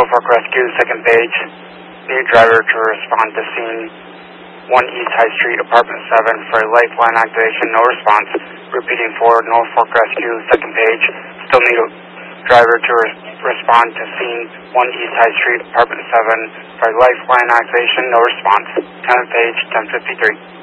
Norfolk Rescue, second page. Need driver to respond to scene 1 East High Street, apartment 7 for lifeline activation, no response. Repeating for Norfolk Rescue, second page. Still need a driver to respond to scene 1 East High Street, apartment 7 for lifeline activation, no response. 10th page, 1053.